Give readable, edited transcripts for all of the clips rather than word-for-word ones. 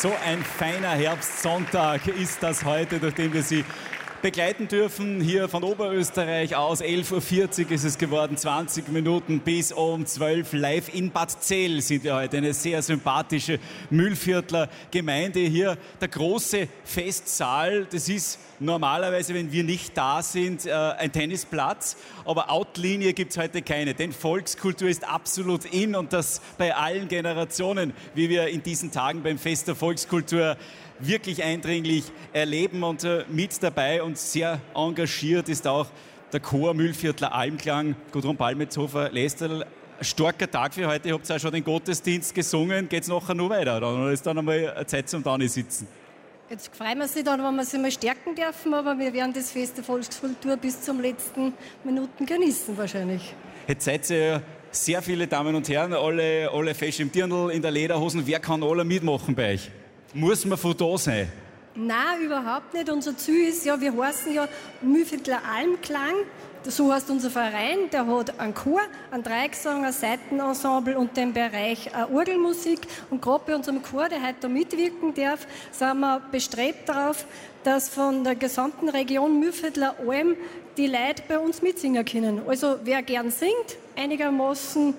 So ein feiner Herbstsonntag ist das heute, durch den wir Sie begleiten dürfen. Hier von Oberösterreich aus, 11.40 Uhr ist es geworden, 20 Minuten bis um 12 Uhr. Live in Bad Zell sind wir heute, eine sehr sympathische Mühlviertler Gemeinde. Hier der große Festsaal, das ist normalerweise, wenn wir nicht da sind, ein Tennisplatz, aber Outlinie gibt es heute keine, denn Volkskultur ist absolut in und das bei allen Generationen, wie wir in diesen Tagen beim Fest der Volkskultur wirklich eindringlich erleben. Und mit dabei und sehr engagiert ist auch der Chor Mühlviertler Almklang. Gudrun Palmetzhofer-Lästerl, starker Tag für heute. Ihr habt auch schon den Gottesdienst gesungen. Geht es nachher noch weiter? Oder ist dann einmal Zeit zum Dani sitzen? Jetzt freuen wir uns dann, wenn wir sie mal stärken dürfen, aber wir werden das Fest der Volkskultur bis zum letzten Minuten genießen wahrscheinlich. Jetzt seid ihr sehr viele Damen und Herren, alle fesch im Dirndl, in der Lederhosen. Wer kann alle mitmachen bei euch? Muss man von da sein? Nein, überhaupt nicht. Unser Ziel ist ja, wir heißen ja Mühlviertler Almklang. So heißt unser Verein. Der hat einen Chor, einen Dreigesang, ein Saitenensemble und den Bereich Orgelmusik. Und gerade bei unserem Chor, der heute da mitwirken darf, sind wir bestrebt darauf, dass von der gesamten Region Mühlviertler Alm die Leute bei uns mitsingen können. Also wer gern singt, einigermaßen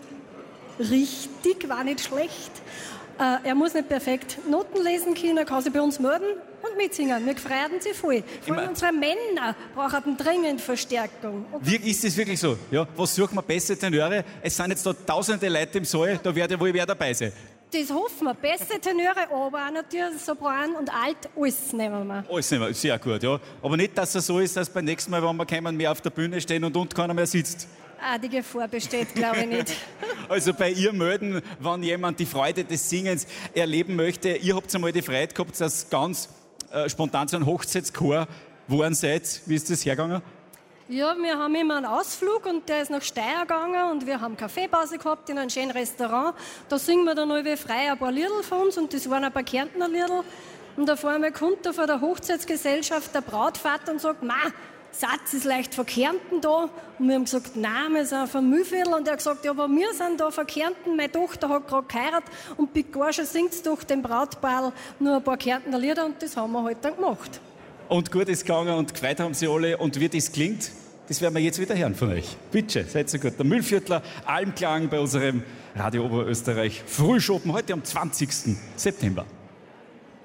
richtig, war nicht schlecht. Er muss nicht perfekt Noten lesen können, er kann sich bei uns melden und mitsingen. Wir freuen sich voll. Vor allem unsere Männer brauchen dringend Verstärkung. Ist das wirklich so? Ja, was suchen wir? Bessere Tenöre? Es sind jetzt da tausende Leute im Saal, da wird ja wohl wer dabei sein. Das hoffen wir. Bessere Tenöre, aber auch natürlich Sopran und Alt, alles nehmen wir. Alles nehmen wir, sehr gut, ja. Aber nicht, dass es so ist, dass beim nächsten Mal, wenn wir kommen, mehr auf der Bühne stehen und keiner mehr sitzt. Die Gefahr besteht, glaube ich nicht. Also bei ihr melden, wenn jemand die Freude des Singens erleben möchte. Ihr habt einmal die Freude gehabt, dass ganz spontan so ein Hochzeitschor geworden seid. Wie ist das hergegangen? Ja, wir haben immer einen Ausflug und der ist nach Steyr gegangen und wir haben Kaffeepause gehabt in einem schönen Restaurant. Da singen wir dann alle frei ein paar Liedl von uns und das waren ein paar Kärntner Liedl. Und da vor einmal kommt da von der Hochzeitsgesellschaft der Brautvater und sagt, Satz ist leicht von Kärnten da. Und wir haben gesagt, nein, wir sind von Mühlviertel. Und er hat gesagt, ja, aber wir sind da von Kärnten. Meine Tochter hat gerade geheiratet und bei Gorsche singt doch dem Brautpaar nur ein paar Kärntner Lieder und das haben wir halt dann gemacht. Und gut ist gegangen und gefreut haben sie alle. Und wie das klingt, das werden wir jetzt wieder hören von euch. Bitte, seid so gut. Der Mühlviertler Almklang bei unserem Radio Oberösterreich Frühschoppen heute am 20. September.